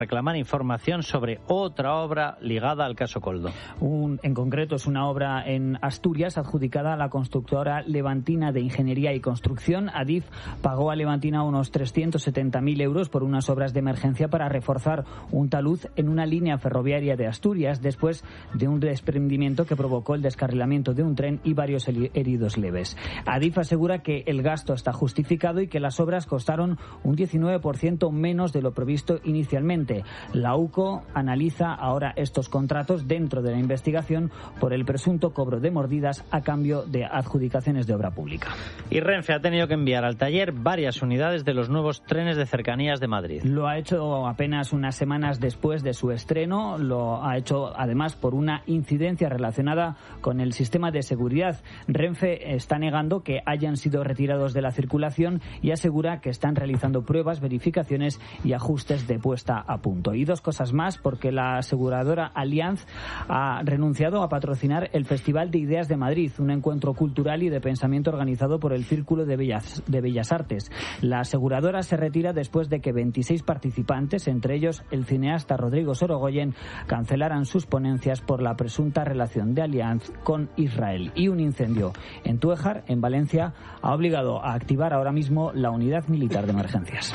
reclamar información sobre otra obra ligada al caso Koldo. En concreto es una obra en Asturias adjudicada a la constructora levantina de Ingeniería y Construcción. Adif pagó a Levantina unos 370.000 euros por unas obras de emergencia para reforzar un talud en una línea ferroviaria de Asturias después de un desprendimiento que provocó el descarrilamiento de un tren y varios heridos leves. Adif asegura que el gasto está justificado y que las obras costaron un 19% menos de lo previsto inicialmente. La UCO analiza ahora estos contratos dentro de la investigación por el presunto cobro de mordidas a cambio de adjudicaciones de obra pública. Y Renfe ha tenido que enviar al taller varias unidades de los nuevos trenes de cercanías de Madrid. Lo ha hecho apenas unas semanas después de su estreno. Lo ha hecho además por una incidencia relacionada con el sistema de seguridad. Renfe está negando que hayan sido retirados de la circulación y asegura que están realizando pruebas, verificaciones y ajustes de puesta a punto. Y dos cosas más, porque la aseguradora Allianz ha renunciado a patrocinar el Festival de Ideas de Madrid, un encuentro cultural y de pensamiento organizado por el Círculo de Bellas Artes. La aseguradora se retira después de que 26 participantes, entre ellos el cineasta Rodrigo Sorogoyen, cancelaran sus ponencias por la presunta relación de Allianz con Israel. Y un incendio en Túejar, en Valencia, ha obligado a activar ahora mismo la unidad militar de emergencias.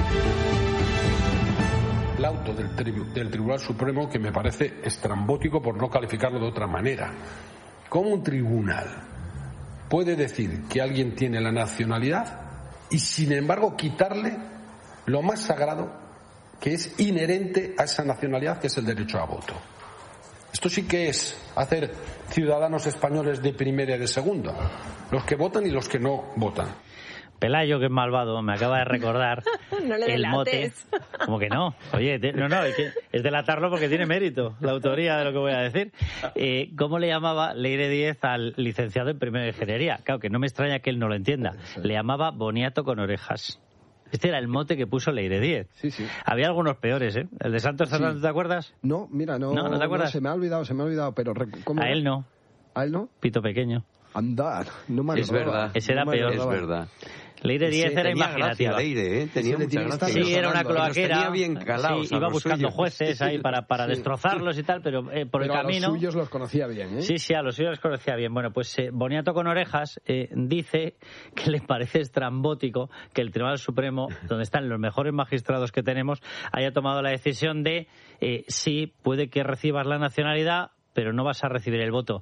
El auto del Tribunal Supremo, que me parece estrambótico por no calificarlo de otra manera. ¿Cómo un tribunal puede decir que alguien tiene la nacionalidad y sin embargo quitarle lo más sagrado que es inherente a esa nacionalidad, que es el derecho a voto? Esto sí que es hacer ciudadanos españoles de primera y de segunda, los que votan y los que no votan. Pelayo, que es malvado, me acaba de recordar no le el mote. Como que no. Oye, es delatarlo porque tiene mérito la autoría de lo que voy a decir. ¿Cómo le llamaba Leire Díez al licenciado en primera de ingeniería? Claro, que no me extraña que él no lo entienda. Le llamaba boniato con orejas. Este era el mote que puso Leire Díez. Sí, sí. Había algunos peores, ¿eh? El de Santos Hernández, ¿te acuerdas? No, mira, no. ¿No te acuerdas? No, se me ha olvidado, pero... ¿cómo A él no. ¿A él no? Pito pequeño. Anda, no me Es verdad. Ese era peor. Es verdad. Leire Díez era imaginativa. Gracia, Leire, ¿eh? Tenía mucha gracia. Sí, era una cloaquera. Tenía bien calados, sí, iba buscando jueces ahí para destrozarlos y tal, pero por el camino... a los suyos los conocía bien, ¿eh? Sí, a los suyos los conocía bien. Bueno, pues Boniato con orejas dice que le parece estrambótico que el Tribunal Supremo, donde están los mejores magistrados que tenemos, haya tomado la decisión de sí, puede que recibas la nacionalidad, pero no vas a recibir el voto.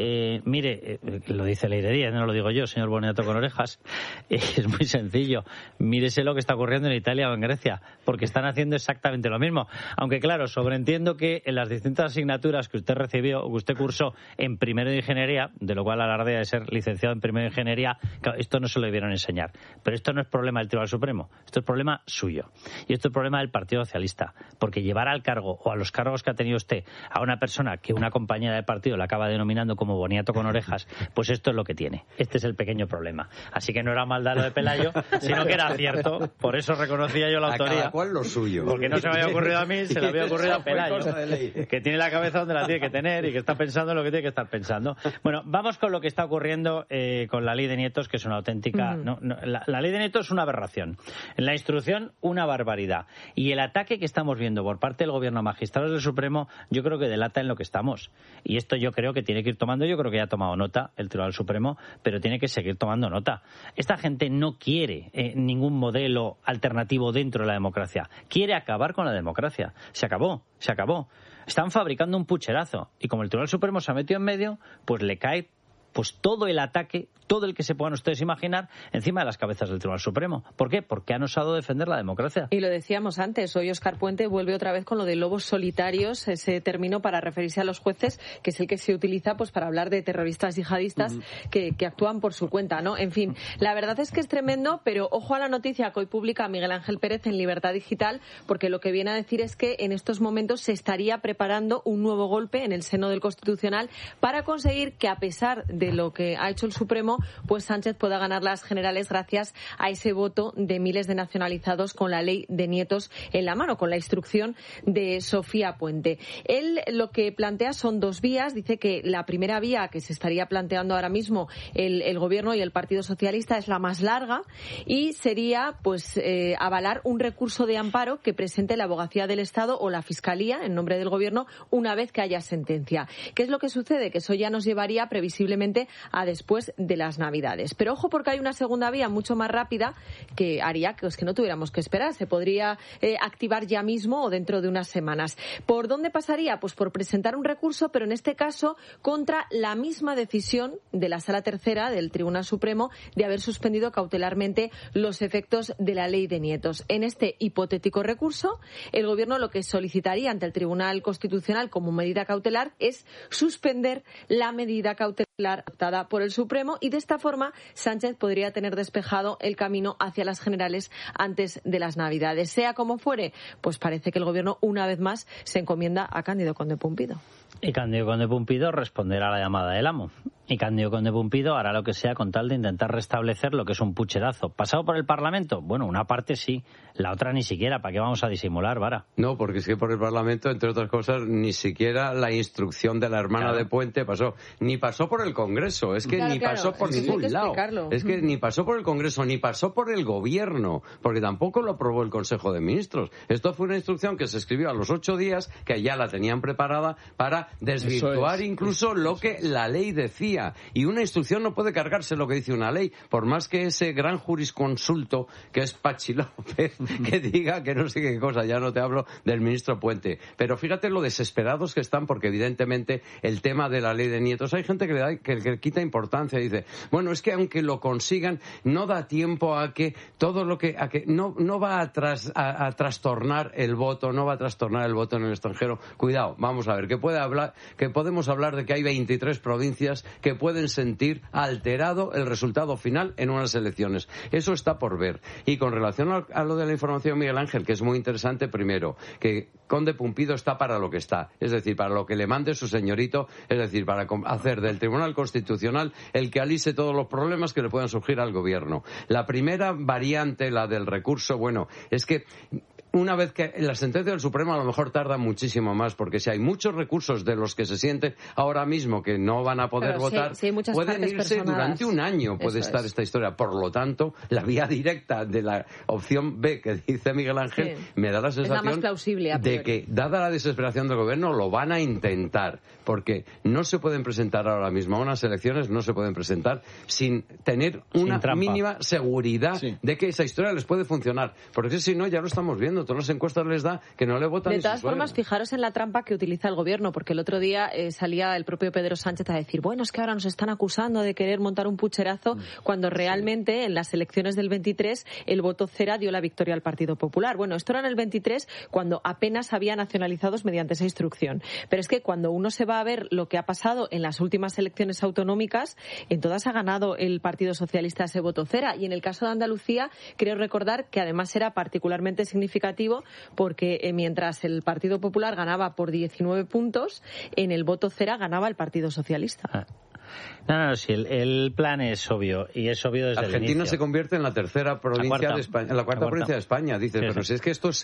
Mire, lo dice Leire Díez, no lo digo yo, señor Boniato con orejas. Es muy sencillo. Mírese lo que está ocurriendo en Italia o en Grecia, porque están haciendo exactamente lo mismo. Aunque claro, sobreentiendo que en las distintas asignaturas que usted recibió o que usted cursó en primero de ingeniería, de lo cual alardea de ser licenciado en primero de ingeniería, claro, esto no se lo debieron enseñar. Pero esto no es problema del Tribunal Supremo, esto es problema suyo. Y esto es problema del Partido Socialista, porque llevar al cargo o a los cargos que ha tenido usted a una persona que una compañera del partido la acaba denominando como boniato con orejas, pues esto es lo que tiene. Este es el pequeño problema. Así que no era maldad lo de Pelayo, sino que era cierto. Por eso reconocía yo la autoría. A cada cual lo suyo. Porque no se me había ocurrido a mí, se le había ocurrido a Pelayo, que tiene la cabeza donde la tiene que tener y que está pensando en lo que tiene que estar pensando. Bueno, vamos con lo que está ocurriendo con la ley de nietos, que es una auténtica... La ley de nietos es una aberración. En la instrucción, una barbaridad. Y el ataque que estamos viendo por parte del gobierno a magistrados del Supremo, yo creo que delata en lo que estamos. Y esto yo creo que tiene que ir tomando, yo creo que ya ha tomado nota el Tribunal Supremo, pero tiene que seguir tomando nota. Esta gente no quiere ningún modelo alternativo dentro de la democracia. Quiere acabar con la democracia. Se acabó. Están fabricando un pucherazo. Y como el Tribunal Supremo se ha metido en medio, pues le cae pues todo el ataque, todo el que se puedan ustedes imaginar, encima de las cabezas del Tribunal Supremo. ¿Por qué? Porque han osado defender la democracia. Y lo decíamos antes, hoy Óscar Puente vuelve otra vez con lo de lobos solitarios, ese término para referirse a los jueces, que es el que se utiliza pues para hablar de terroristas yihadistas que actúan por su cuenta, ¿no? En fin, la verdad es que es tremendo, pero ojo a la noticia que hoy publica Miguel Ángel Pérez en Libertad Digital, porque lo que viene a decir es que en estos momentos se estaría preparando un nuevo golpe en el seno del Constitucional para conseguir que, a pesar de de lo que ha hecho el Supremo, pues Sánchez pueda ganar las generales gracias a ese voto de miles de nacionalizados con la ley de nietos en la mano, con la instrucción de Sofía Puente. Él lo que plantea son dos vías. Dice que la primera vía que se estaría planteando ahora mismo el Gobierno y el Partido Socialista es la más larga y sería pues avalar un recurso de amparo que presente la Abogacía del Estado o la Fiscalía en nombre del Gobierno una vez que haya sentencia. ¿Qué es lo que sucede? Que eso ya nos llevaría previsiblemente a después de las Navidades. Pero ojo, porque hay una segunda vía mucho más rápida que haría que no tuviéramos que esperar. Se podría activar ya mismo o dentro de unas semanas. ¿Por dónde pasaría? Pues por presentar un recurso, pero en este caso contra la misma decisión de la Sala Tercera del Tribunal Supremo de haber suspendido cautelarmente los efectos de la ley de nietos. En este hipotético recurso, el Gobierno lo que solicitaría ante el Tribunal Constitucional como medida cautelar es suspender la medida cautelar adoptada por el Supremo y de esta forma Sánchez podría tener despejado el camino hacia las generales antes de las Navidades. Sea como fuere, pues parece que el Gobierno una vez más se encomienda a Cándido Conde Pumpido. Y Cándido Conde Pumpido responderá a la llamada del amo. Y Cándido Conde Pumpido hará lo que sea con tal de intentar restablecer lo que es un pucherazo. ¿Pasado por el Parlamento? Bueno, una parte sí, la otra ni siquiera. ¿Para qué vamos a disimular, Vara? No, porque es que por el Parlamento, entre otras cosas, ni siquiera la instrucción de la hermana de Puente pasó. Ni pasó por el Congreso, es que ni pasó por ningún lado. Es que ni pasó por el Congreso, ni pasó por el Gobierno, porque tampoco lo aprobó el Consejo de Ministros. Esto fue una instrucción que se escribió a los 8 días, que ya la tenían preparada para desvirtuar incluso lo que la ley decía. Y una instrucción no puede cargarse lo que dice una ley, por más que ese gran jurisconsulto que es Pachi López que diga que no sé qué cosa, ya no te hablo del ministro Puente. Pero fíjate lo desesperados que están, porque evidentemente el tema de la ley de nietos, hay gente que le quita importancia y dice, bueno, es que aunque lo consigan, no da tiempo a que todo lo que no va a trastornar el voto, no va a trastornar el voto en el extranjero. Cuidado, vamos a ver, que podemos hablar de que hay 23 provincias que pueden sentir alterado el resultado final en unas elecciones. Eso está por ver. Y con relación a lo de la información, Miguel Ángel, que es muy interesante, primero, que Conde Pumpido está para lo que está, es decir, para lo que le mande su señorito, es decir, para hacer del Tribunal Constitucional el que alise todos los problemas que le puedan surgir al Gobierno. La primera variante, la del recurso, bueno, es que una vez que la sentencia del Supremo a lo mejor tarda muchísimo más, porque si hay muchos recursos de los que se sienten ahora mismo que no van a poder votar, pueden irse durante un año, puede estar esta historia. Por lo tanto, la vía directa de la opción B que dice Miguel Ángel me da la sensación de que, dada la desesperación del Gobierno, lo van a intentar, porque no se pueden presentar ahora mismo a unas elecciones, no se pueden presentar sin tener una mínima seguridad de que esa historia les puede funcionar, porque si no, ya lo estamos viendo. Todas las encuestas les da que no le votan. De todas formas, fijaros en la trampa que utiliza el Gobierno, porque el otro día salía el propio Pedro Sánchez a decir, bueno, es que ahora nos están acusando de querer montar un pucherazo, cuando realmente en las elecciones del 23 el voto cera dio la victoria al Partido Popular. Bueno, esto era en el 23 cuando apenas había nacionalizados mediante esa instrucción. Pero es que cuando uno se va a ver lo que ha pasado en las últimas elecciones autonómicas, en todas ha ganado el Partido Socialista ese voto cera. Y en el caso de Andalucía, creo recordar que además era particularmente significativo porque mientras el Partido Popular ganaba por 19 puntos, en el voto cera ganaba el Partido Socialista. No, sí, el plan es obvio, y es obvio desde Argentina el inicio. se convierte en la tercera provincia de España, en la cuarta provincia de España, dice, sí, pero si es que esto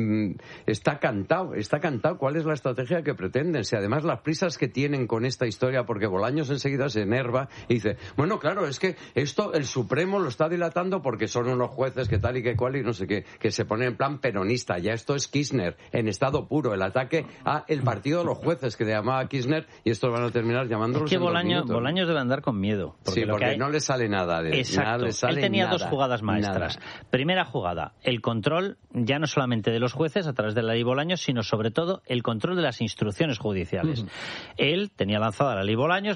está cantado, ¿cuál es la estrategia que pretenden? Si además las prisas que tienen con esta historia, porque Bolaños enseguida se enerva y dice, bueno, claro, es que esto el Supremo lo está dilatando porque son unos jueces que tal y que cual y no sé qué, que se ponen en plan peronista, ya esto es Kirchner en estado puro, el ataque a el partido de los jueces que le llamaba Kirchner, y estos van a terminar llamándolos es que Bolaños debe andar con miedo. Porque no le sale nada de Exacto. Nada le sale él tenía nada, dos jugadas maestras. Nada. Primera jugada, el control ya no solamente de los jueces a través de la ley Bolaños, sino sobre todo el control de las instrucciones judiciales. Él tenía lanzada la ley Bolaños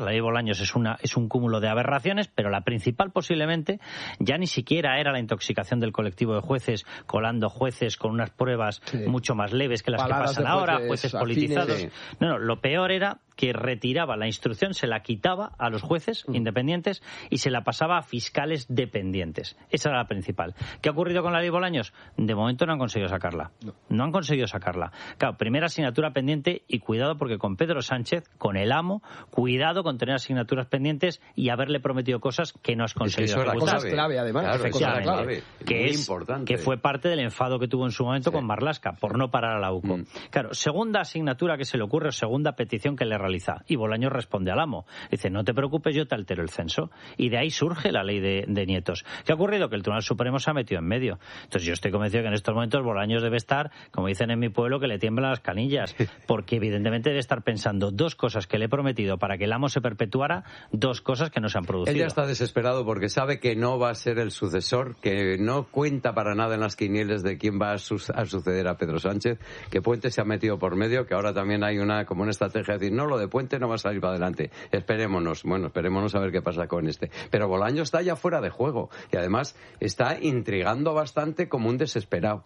es un cúmulo de aberraciones, pero la principal posiblemente ya ni siquiera era la intoxicación del colectivo de jueces, colando jueces con unas pruebas mucho más leves que las que pasan ahora, jueces politizados. No, lo peor era que retiraba la instrucción, se la quitaba a los jueces independientes y se la pasaba a fiscales dependientes. Esa era la principal. ¿Qué ha ocurrido con la ley Bolaños? De momento no han conseguido sacarla. No han conseguido sacarla. Claro, primera asignatura pendiente y cuidado porque con Pedro Sánchez, con el amo, cuidado con tener asignaturas pendientes y haberle prometido cosas que no has conseguido ejecutar. Cosas clave, además. Claro, efectivamente. Que es importante. Que fue parte del enfado que tuvo en su momento con Marlaska por no parar a la UCO. Claro, segunda asignatura que se le ocurre o segunda petición que le realiza. Y Bolaños responde al amo. Dice, no te preocupes, yo te altero el censo. Y de ahí surge la ley de nietos. ¿Qué ha ocurrido? Que el Tribunal Supremo se ha metido en medio. Entonces yo estoy convencido que en estos momentos Bolaños debe estar, como dicen en mi pueblo, que le tiemblan las canillas. Porque evidentemente debe estar pensando dos cosas que le he prometido para que el amo se perpetuara, dos cosas que no se han producido. Él ya está desesperado porque sabe que no va a ser el sucesor, que no cuenta para nada en las quinielas de quién va a suceder a Pedro Sánchez, que Puente se ha metido por medio, que ahora también hay como una estrategia de decir, no, lo de Puente no va a salir para adelante. Esperémonos a ver qué pasa con este. Pero Bolaños está ya fuera de juego y además está intrigando bastante como un desesperado.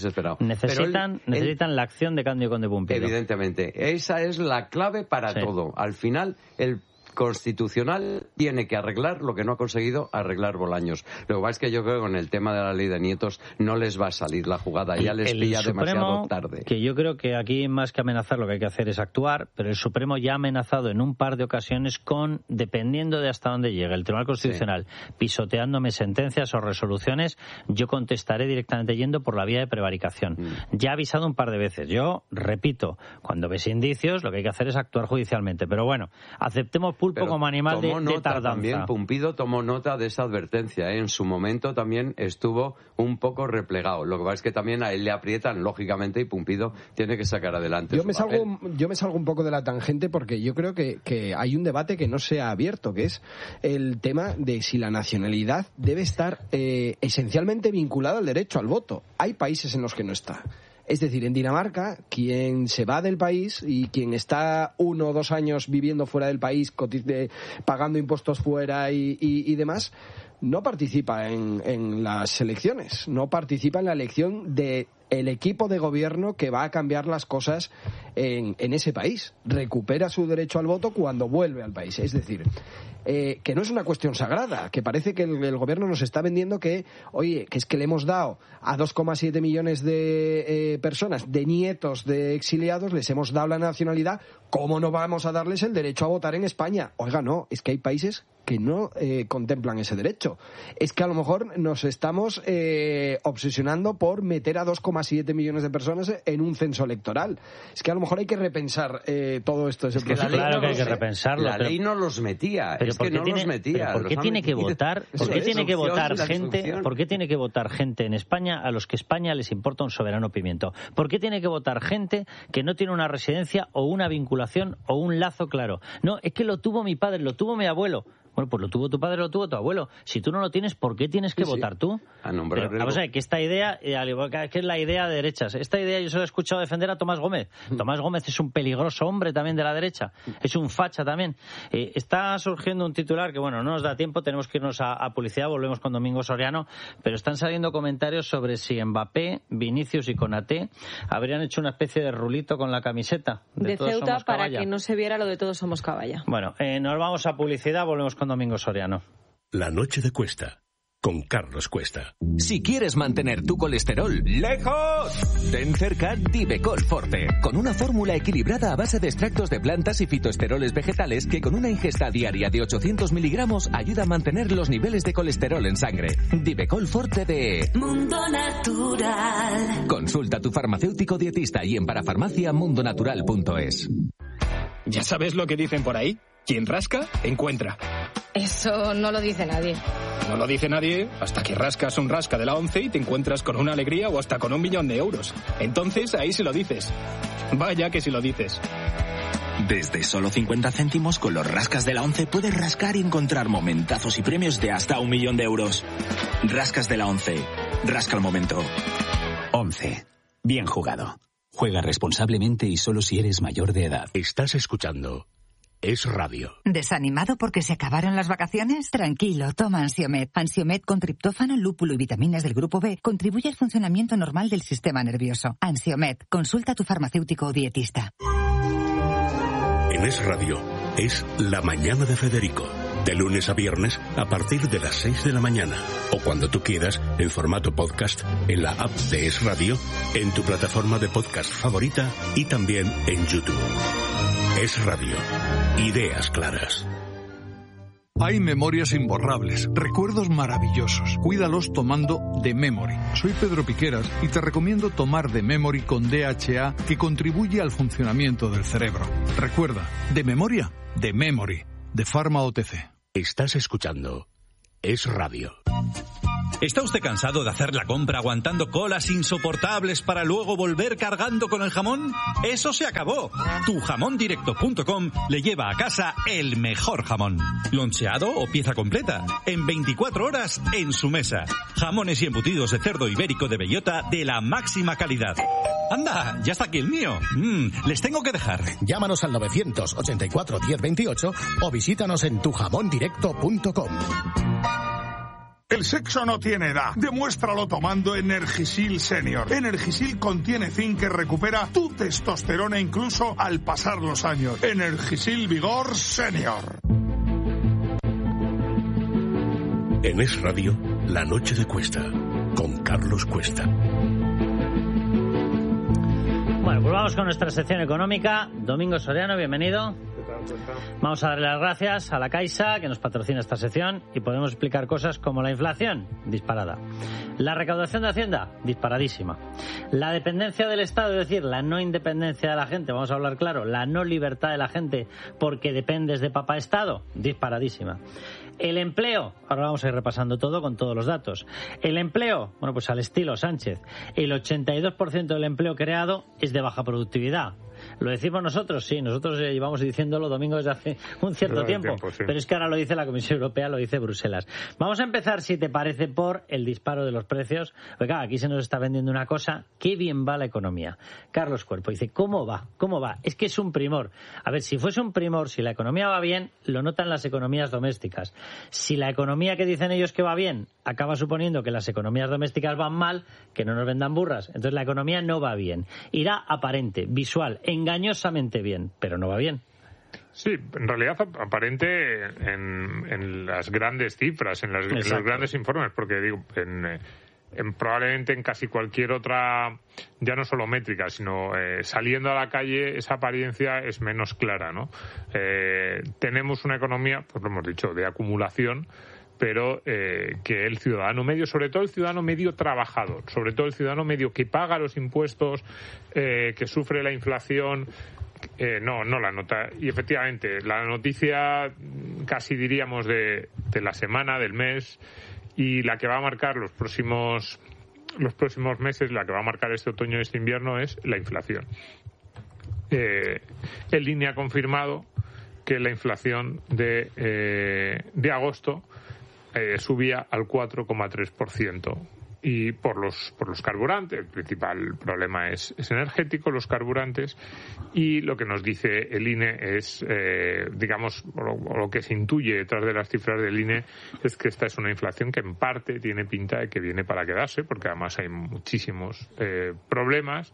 Necesitan la acción de Cándido Conde Pumpido. Evidentemente. Esa es la clave para todo. Al final, el Constitucional tiene que arreglar lo que no ha conseguido arreglar Bolaños. Lo que pasa es que yo creo que con el tema de la ley de nietos no les va a salir la jugada, ya les pilla demasiado tarde. Que yo creo que aquí más que amenazar lo que hay que hacer es actuar, pero el Supremo ya ha amenazado en un par de ocasiones con, dependiendo de hasta dónde llegue el Tribunal Constitucional, pisoteándome sentencias o resoluciones, yo contestaré directamente yendo por la vía de prevaricación. Ya ha avisado un par de veces. Yo, repito, cuando ves indicios, lo que hay que hacer es actuar judicialmente. Pero bueno, aceptemos pulpo como animal de tardanza. También Pumpido tomó nota de esa advertencia. En su momento también estuvo un poco replegado. Lo que pasa es que también a él le aprietan, lógicamente, y Pumpido tiene que sacar adelante yo me salgo un poco de la tangente porque yo creo que hay un debate que no se ha abierto, que es el tema de si la nacionalidad debe estar esencialmente vinculada al derecho al voto. Hay países en los que no está. Es decir, en Dinamarca, quien se va del país y quien está 1 o 2 años viviendo fuera del país, pagando impuestos fuera y demás, no participa en las elecciones, no participa en la elección de el equipo de gobierno que va a cambiar las cosas en ese país. Recupera su derecho al voto cuando vuelve al país. Es decir, que no es una cuestión sagrada, que parece que el gobierno nos está vendiendo que, oye, que es que le hemos dado a 2,7 millones de personas, de nietos de exiliados, les hemos dado la nacionalidad, ¿cómo no vamos a darles el derecho a votar en España? Oiga, no, es que hay países que no contemplan ese derecho. Es que a lo mejor nos estamos obsesionando por meter a 2,7 millones de personas en un censo electoral. Es que a lo mejor hay que repensar todo esto. Claro que hay que repensarlo. La ley no los metía. Pero ¿por qué tiene que votar? ¿Por qué tiene que votar gente? ¿Por qué tiene que votar gente en España a los que España les importa un soberano pimiento? ¿Por qué tiene que votar gente que no tiene una residencia o una vinculación o un lazo claro? No, es que lo tuvo mi padre, lo tuvo mi abuelo. Bueno, pues lo tuvo tu padre, lo tuvo tu abuelo. Si tú no lo tienes, ¿por qué tienes que votar tú? Vamos a ver, que esta idea, que es la idea de derechas. Esta idea yo se la he escuchado defender a Tomás Gómez. Tomás Gómez es un peligroso hombre también de la derecha. Es un facha también. Está surgiendo un titular que, bueno, no nos da tiempo, tenemos que irnos a publicidad, volvemos con Domingo Soriano, pero están saliendo comentarios sobre si Mbappé, Vinicius y Konaté habrían hecho una especie de rulito con la camiseta de Ceuta para que no se viera lo de Todos somos caballa. Bueno, nos vamos a publicidad, volvemos con Domingo Soriano. La noche de Cuesta, con Carlos Cuesta. Si quieres mantener tu colesterol lejos, ten cerca Divecol Forte, con una fórmula equilibrada a base de extractos de plantas y fitoesteroles vegetales que con una ingesta diaria de 800 miligramos ayuda a mantener los niveles de colesterol en sangre. Divecol Forte de Mundo Natural. Consulta a tu farmacéutico dietista y en parafarmaciamundonatural.es. ¿Ya sabes lo que dicen por ahí? Quien rasca, encuentra. Eso no lo dice nadie. No lo dice nadie hasta que rascas un rasca de la 11 y te encuentras con una alegría o hasta con 1 millón de euros. Entonces ahí sí lo dices. Vaya que sí lo dices. Desde solo 50 céntimos con los rascas de la 11 puedes rascar y encontrar momentazos y premios de hasta 1 millón de euros. Rascas de la 11. Rasca al momento. 11. Bien jugado. Juega responsablemente y solo si eres mayor de edad. Estás escuchando Es Radio. ¿Desanimado porque se acabaron las vacaciones? Tranquilo, toma Ansiomed. Ansiomed con triptófano, lúpulo y vitaminas del grupo B contribuye al funcionamiento normal del sistema nervioso. Ansiomed, consulta a tu farmacéutico o dietista. En Es Radio es La Mañana de Federico. De lunes a viernes a partir de las 6 de la mañana. O cuando tú quieras, en formato podcast, en la app de Es Radio, en tu plataforma de podcast favorita y también en YouTube. Es Radio. Ideas claras. Hay memorias imborrables, recuerdos maravillosos. Cuídalos tomando The Memory. Soy Pedro Piqueras y te recomiendo tomar The Memory con DHA, que contribuye al funcionamiento del cerebro. Recuerda, de memoria, The Memory, de Pharma OTC. Estás escuchando Es Radio. ¿Está usted cansado de hacer la compra aguantando colas insoportables para luego volver cargando con el jamón? ¡Eso se acabó! Tujamondirecto.com le lleva a casa el mejor jamón. Loncheado o pieza completa. En 24 horas en su mesa. Jamones y embutidos de cerdo ibérico de bellota de la máxima calidad. ¡Anda! ¡Ya está aquí el mío! Les tengo que dejar. Llámanos al 984 1028 o visítanos en tujamondirecto.com. El sexo no tiene edad. Demuéstralo tomando Energisil Senior. Energisil contiene zinc que recupera tu testosterona incluso al pasar los años. Energisil Vigor Senior. En Es Radio, La Noche de Cuesta, con Carlos Cuesta. Bueno, pues vamos con nuestra sección económica. Domingo Soriano, bienvenido. Vamos a darle las gracias a la Caixa, que nos patrocina esta sección, y podemos explicar cosas como la inflación, disparada. La recaudación de Hacienda, disparadísima. La dependencia del Estado, es decir, la no independencia de la gente, vamos a hablar claro, la no libertad de la gente porque dependes de papá Estado, disparadísima. El empleo, ahora vamos a ir repasando todo con todos los datos. El empleo, bueno, pues al estilo Sánchez, el 82% del empleo creado es de baja productividad. ¿Lo decimos nosotros? Sí, nosotros llevamos diciéndolo, Domingo, desde hace un cierto tiempo, sí. Pero es que ahora lo dice la Comisión Europea, lo dice Bruselas. Vamos a empezar, si te parece, por el disparo de los precios. Oiga, aquí se nos está vendiendo una cosa, qué bien va la economía. Carlos Cuerpo dice, ¿cómo va? ¿Cómo va? Es que es un primor. A ver, si fuese un primor, si la economía va bien, lo notan las economías domésticas. Si la economía que dicen ellos que va bien acaba suponiendo que las economías domésticas van mal, que no nos vendan burras. Entonces la economía no va bien. Irá aparente, visual, engañosamente bien, pero no va bien. Sí, en realidad aparente en las grandes cifras, en los grandes informes, porque digo, probablemente en casi cualquier otra, ya no solo métrica, sino saliendo a la calle, esa apariencia es menos clara, ¿no? Tenemos una economía, pues lo hemos dicho, de acumulación, pero que el ciudadano medio, sobre todo el ciudadano medio trabajador, sobre todo el ciudadano medio que paga los impuestos, que sufre la inflación, no la nota. Y efectivamente, la noticia casi diríamos de la semana, del mes, y la que va a marcar los próximos meses, la que va a marcar este otoño y este invierno es la inflación. El INE ha confirmado que la inflación de agosto subía al 4,3%. Y por los carburantes, el principal problema es energético, los carburantes, y lo que nos dice el INE es, digamos, lo que se intuye detrás de las cifras del INE es que esta es una inflación que en parte tiene pinta de que viene para quedarse, porque además hay muchísimos problemas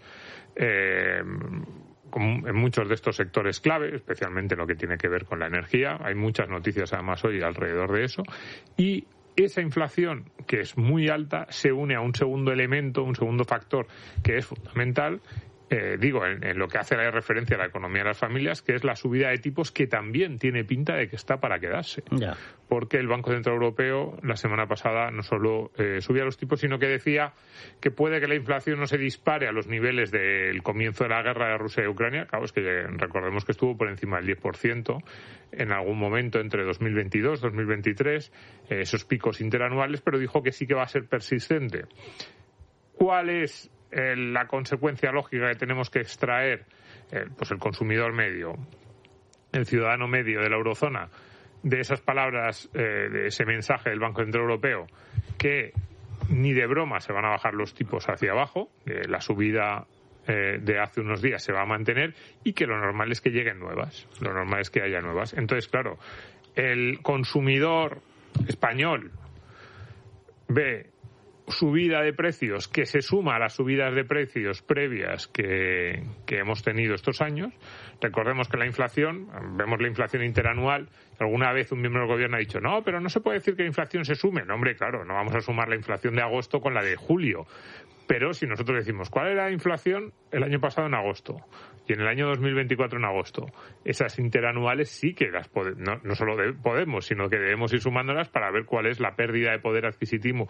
en muchos de estos sectores clave, especialmente en lo que tiene que ver con la energía. Hay muchas noticias además hoy alrededor de eso, y esa inflación, que es muy alta, se une a un segundo elemento, un segundo factor que es fundamental, en lo que hace la referencia a la economía de las familias, que es la subida de tipos, que también tiene pinta de que está para quedarse. Ya. Porque el Banco Central Europeo la semana pasada no solo subía los tipos, sino que decía que puede que la inflación no se dispare a los niveles del comienzo de la guerra de Rusia y Ucrania. Claro, es que recordemos que estuvo por encima del 10% en algún momento entre 2022 y 2023, esos picos interanuales, pero dijo que sí que va a ser persistente. ¿Cuál es la consecuencia lógica que tenemos que extraer? Pues el consumidor medio, el ciudadano medio de la eurozona, de esas palabras, de ese mensaje del Banco Central Europeo, que ni de broma se van a bajar los tipos hacia abajo, la subida de hace unos días se va a mantener, y que lo normal es que lleguen nuevas, lo normal es que haya nuevas. Entonces, claro, el consumidor español ve subida de precios que se suma a las subidas de precios previas que hemos tenido estos años. Recordemos que la inflación, vemos la inflación interanual, alguna vez un miembro del gobierno ha dicho, no, pero no se puede decir que la inflación se sume. No, hombre, claro, no vamos a sumar la inflación de agosto con la de julio. Pero si nosotros decimos, ¿cuál era la inflación el año pasado en agosto? Y en el año 2024 en agosto. Esas interanuales sí que las no solo podemos, sino que debemos ir sumándolas para ver cuál es la pérdida de poder adquisitivo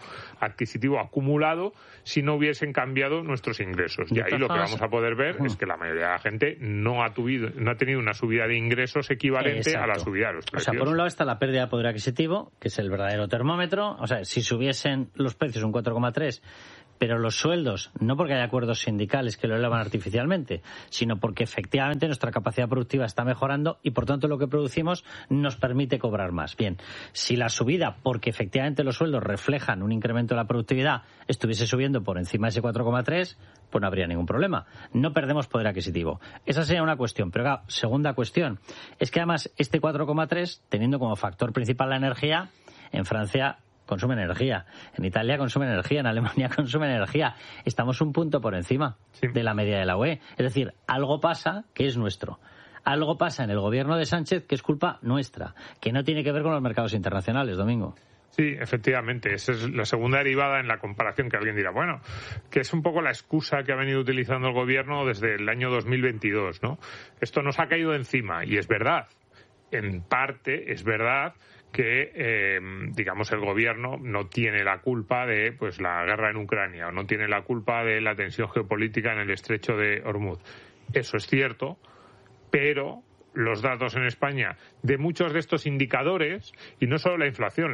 acumulado si no hubiesen cambiado nuestros ingresos. Y ahí lo que vamos a poder ver es que la mayoría de la gente no ha tenido una subida de ingresos equivalente a la subida de los precios. O sea, por un lado está la pérdida de poder adquisitivo, que es el verdadero termómetro. O sea, si subiesen los precios un 4,3%, pero los sueldos, no porque haya acuerdos sindicales que lo elevan artificialmente, sino porque efectivamente nuestra capacidad productiva está mejorando y por tanto lo que producimos nos permite cobrar más. Bien, si la subida, porque efectivamente los sueldos reflejan un incremento de la productividad, estuviese subiendo por encima de ese 4,3%, pues no habría ningún problema. No perdemos poder adquisitivo. Esa sería una cuestión. Pero claro, segunda cuestión, es que además este 4,3%, teniendo como factor principal la energía, en Francia consumen energía, en Italia consumen energía, en Alemania consumen energía. Estamos un punto por encima de la media de la UE. Es decir, algo pasa que es nuestro. Algo pasa en el gobierno de Sánchez que es culpa nuestra, que no tiene que ver con los mercados internacionales, Domingo. Sí, efectivamente. Esa es la segunda derivada en la comparación, que alguien dirá, bueno, que es un poco la excusa que ha venido utilizando el gobierno desde el año 2022, ¿no? Esto nos ha caído encima, y es verdad. En parte es verdad que, digamos, el gobierno no tiene la culpa de pues la guerra en Ucrania o no tiene la culpa de la tensión geopolítica en el estrecho de Hormuz. Eso es cierto, pero los datos en España de muchos de estos indicadores, y no solo la inflación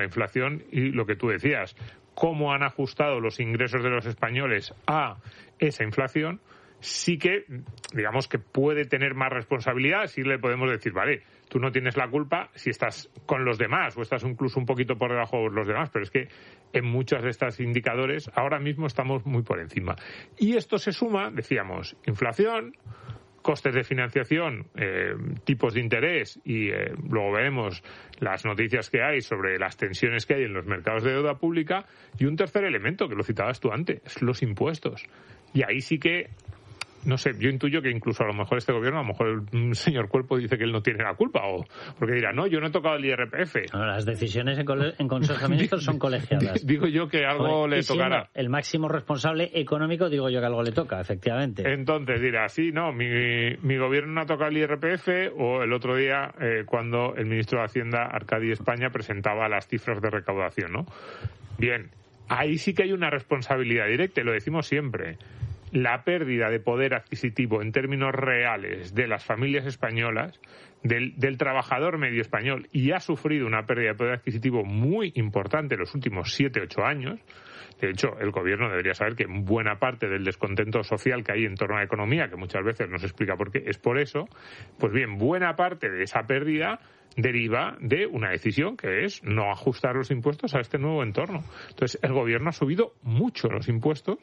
y lo que tú decías, cómo han ajustado los ingresos de los españoles a esa inflación, sí que, digamos, que puede tener más responsabilidad. Sí le podemos decir, vale, tú no tienes la culpa si estás con los demás o estás incluso un poquito por debajo de los demás, pero es que en muchos de estos indicadores ahora mismo estamos muy por encima. Y esto se suma, decíamos, inflación, costes de financiación, tipos de interés y luego veremos las noticias que hay sobre las tensiones que hay en los mercados de deuda pública y un tercer elemento que lo citabas tú antes, los impuestos. Y ahí sí que no sé, yo intuyo que incluso a lo mejor este gobierno, a lo mejor el señor Cuerpo dice que él no tiene la culpa, o porque dirá, no, yo no he tocado el IRPF. No, las decisiones en Consejo de Ministros son colegiadas. Digo yo que algo le tocará. El máximo responsable económico, digo yo que algo le toca, efectivamente. Entonces dirá, sí, no, mi gobierno no ha tocado el IRPF, o el otro día cuando el ministro de Hacienda, Arcadi España, presentaba las cifras de recaudación, ¿no? Bien, ahí sí que hay una responsabilidad directa, y lo decimos siempre. La pérdida de poder adquisitivo en términos reales de las familias españolas, del trabajador medio español, y ha sufrido una pérdida de poder adquisitivo muy importante en los últimos 7-8 años. De hecho, el gobierno debería saber que buena parte del descontento social que hay en torno a la economía, que muchas veces no se explica por qué, es por eso. Pues bien, buena parte de esa pérdida deriva de una decisión que es no ajustar los impuestos a este nuevo entorno. Entonces, el gobierno ha subido mucho los impuestos,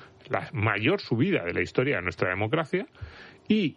la mayor subida de la historia de nuestra democracia, y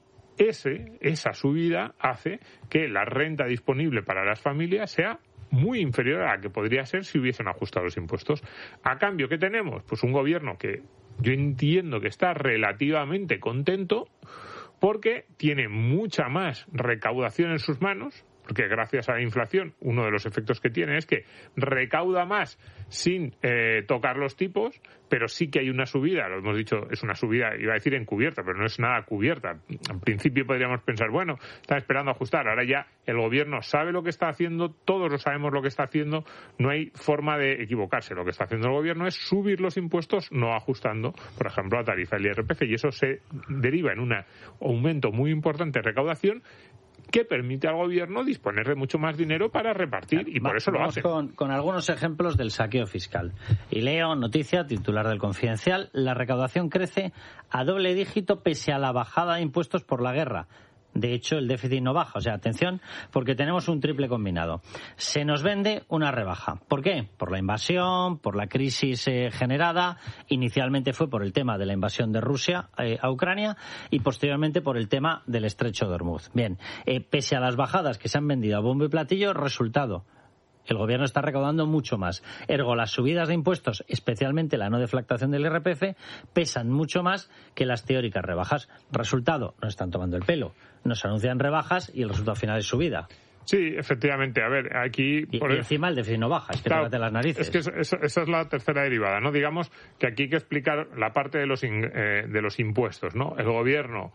esa subida hace que la renta disponible para las familias sea muy inferior a la que podría ser si hubiesen ajustado los impuestos. A cambio, ¿qué tenemos? Pues un gobierno que yo entiendo que está relativamente contento porque tiene mucha más recaudación en sus manos, porque gracias a la inflación uno de los efectos que tiene es que recauda más sin tocar los tipos, pero sí que hay una subida, lo hemos dicho, es una subida, iba a decir encubierta, pero no es nada cubierta. En principio podríamos pensar, bueno, están esperando ajustar, ahora ya el gobierno sabe lo que está haciendo, todos lo sabemos lo que está haciendo, no hay forma de equivocarse. Lo que está haciendo el gobierno es subir los impuestos, no ajustando, por ejemplo, la tarifa del IRPF, y eso se deriva en un aumento muy importante de recaudación que permite al gobierno disponer de mucho más dinero para repartir, y por eso lo hace. Con algunos ejemplos del saqueo fiscal. Y leo noticia, titular del Confidencial: la recaudación crece a doble dígito pese a la bajada de impuestos por la guerra. De hecho, el déficit no baja. O sea, atención, porque tenemos un triple combinado. Se nos vende una rebaja. ¿Por qué? Por la invasión, por la crisis generada. Inicialmente fue por el tema de la invasión de Rusia a Ucrania y posteriormente por el tema del estrecho de Hormuz. Bien, pese a las bajadas que se han vendido a bombo y platillo, resultado: El gobierno está recaudando mucho más. Ergo, las subidas de impuestos, especialmente la no deflactación del IRPF, pesan mucho más que las teóricas rebajas. Resultado, nos están tomando el pelo. Nos anuncian rebajas y el resultado final es subida. Sí, efectivamente. A ver, aquí... Y encima el déficit no baja, es que claro, tócate las narices. Es que esa es la tercera derivada, ¿no? Digamos que aquí hay que explicar la parte de los impuestos, ¿no? El gobierno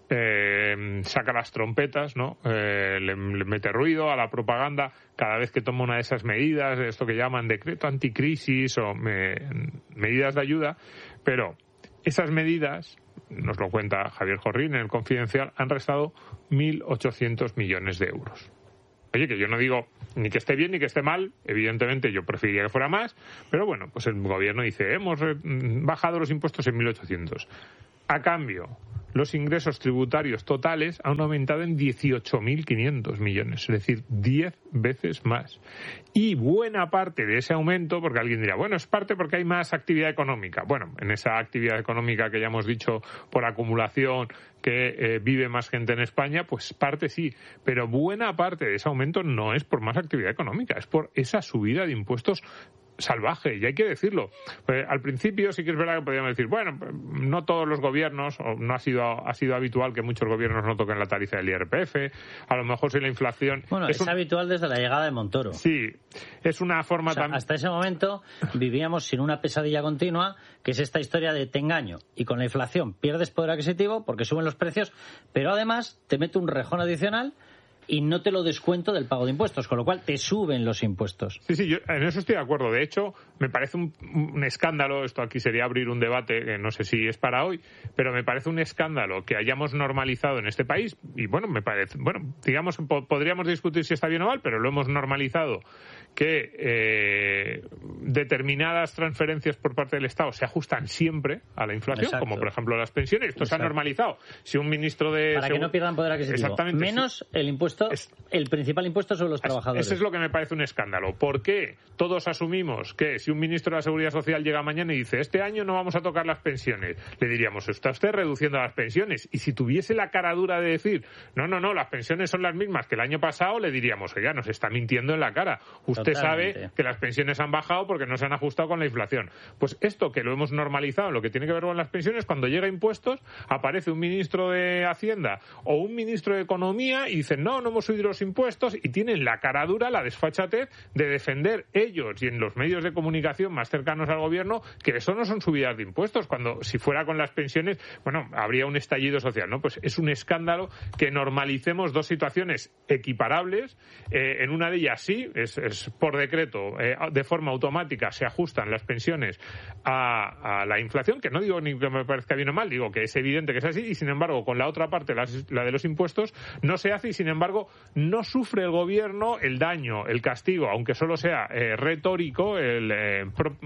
saca las trompetas, ¿no? Le mete ruido a la propaganda cada vez que toma una de esas medidas, esto que llaman decreto anticrisis o medidas de ayuda, pero esas medidas, nos lo cuenta Javier Jorrín en el Confidencial, han restado 1.800 millones de euros. Oye, que yo no digo ni que esté bien ni que esté mal, evidentemente yo preferiría que fuera más, pero bueno, pues el gobierno dice, hemos bajado los impuestos en 1.800. A cambio, los ingresos tributarios totales han aumentado en 18.500 millones, es decir, 10 veces más. Y buena parte de ese aumento, porque alguien dirá, bueno, es parte porque hay más actividad económica. Bueno, en esa actividad económica que ya hemos dicho por acumulación, que vive más gente en España, pues parte sí, pero buena parte de ese aumento no es por más actividad económica, es por esa subida de impuestos salvaje, y hay que decirlo. Al principio sí que es verdad que podríamos decir, bueno, no todos los gobiernos, o no ha sido habitual que muchos gobiernos no toquen la tarifa del IRPF, a lo mejor si la inflación... Bueno, es habitual desde la llegada de Montoro. Sí, es una forma también... Hasta ese momento vivíamos sin una pesadilla continua, que es esta historia de te engaño, y con la inflación pierdes poder adquisitivo porque suben los precios, pero además te mete un rejón adicional y no te lo descuento del pago de impuestos, con lo cual te suben los impuestos. Sí, yo en eso estoy de acuerdo. De hecho, me parece un escándalo, esto aquí sería abrir un debate, que no sé si es para hoy, pero me parece un escándalo que hayamos normalizado en este país, y bueno, digamos, podríamos discutir si está bien o mal, pero lo hemos normalizado, que determinadas transferencias por parte del Estado se ajustan siempre a la inflación, exacto, como por ejemplo las pensiones. Esto exacto, se ha normalizado. Si un ministro de... Para que no pierdan poder adquisitivo. Menos sí, el impuesto, el principal impuesto sobre los trabajadores. Eso es lo que me parece un escándalo. ¿Por qué todos asumimos que si un ministro de la Seguridad Social llega mañana y dice, este año no vamos a tocar las pensiones, le diríamos, está usted reduciendo las pensiones? Y si tuviese la cara dura de decir, no, las pensiones son las mismas que el año pasado, le diríamos, oiga, nos está mintiendo en la cara. Usted sabe que las pensiones han bajado porque no se han ajustado con la inflación. Pues esto que lo hemos normalizado en lo que tiene que ver con las pensiones, cuando llega a impuestos, aparece un ministro de Hacienda o un ministro de Economía y dicen, no hemos subido los impuestos, y tienen la cara dura, la desfachatez de defender ellos y en los medios de comunicación más cercanos al gobierno que eso no son subidas de impuestos, cuando si fuera con las pensiones, bueno, habría un estallido social, ¿no? Pues es un escándalo que normalicemos dos situaciones equiparables. En una de ellas sí, es por decreto, de forma automática se ajustan las pensiones a la inflación, que no digo ni que me parezca bien o mal, digo que es evidente que es así, y sin embargo con la otra parte, la de los impuestos, no se hace, y sin embargo no sufre el gobierno el daño, el castigo, aunque solo sea retórico desde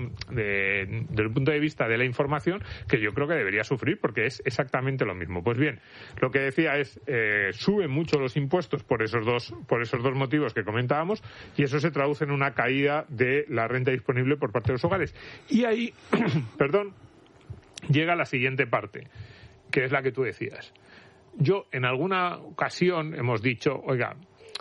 el punto de vista de la información, que yo creo que debería sufrir, porque es exactamente lo mismo. Pues bien, lo que decía es, suben mucho los impuestos por esos dos motivos que comentábamos, y eso se traduce en una caída de la renta disponible por parte de los hogares. Y ahí, llega la siguiente parte, que es la que tú decías. Yo, en alguna ocasión, hemos dicho, oiga,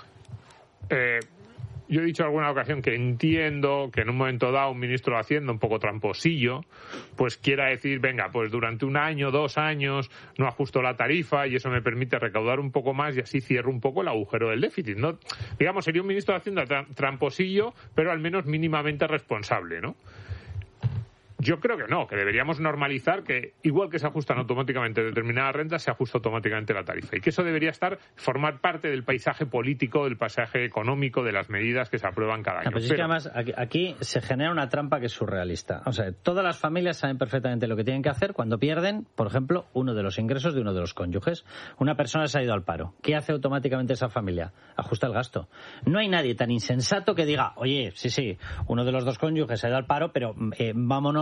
yo he dicho en alguna ocasión que entiendo que en un momento dado un ministro de Hacienda un poco tramposillo, pues quiera decir, venga, pues durante 1 año, 2 años no ajusto la tarifa y eso me permite recaudar un poco más y así cierro un poco el agujero del déficit, ¿no? Digamos, sería un ministro de Hacienda tramposillo, pero al menos mínimamente responsable, ¿no? Yo creo que no, que deberíamos normalizar que igual que se ajustan automáticamente determinadas rentas, se ajusta automáticamente la tarifa. Y que eso debería formar parte del paisaje político, del paisaje económico, de las medidas que se aprueban cada año. Pues es que además aquí se genera una trampa que es surrealista. O sea, todas las familias saben perfectamente lo que tienen que hacer cuando pierden, por ejemplo, uno de los ingresos de uno de los cónyuges. Una persona se ha ido al paro. ¿Qué hace automáticamente esa familia? Ajusta el gasto. No hay nadie tan insensato que diga, oye, sí, uno de los dos cónyuges se ha ido al paro, pero vámonos